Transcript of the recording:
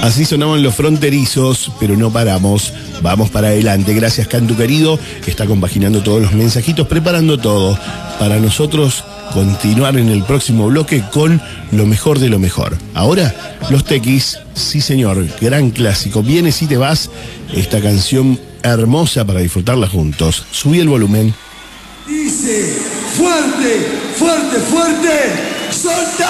Así sonaban los fronterizos, pero no paramos. Vamos para adelante. Gracias, Cantu querido. Está compaginando todos los mensajitos, preparando todo para nosotros continuar en el próximo bloque con lo mejor de lo mejor. Ahora, Los Tequis, sí señor, gran clásico. Vienes y te vas. Esta canción hermosa para disfrutarla juntos. Subí el volumen. Dice, fuerte, fuerte, fuerte, solta.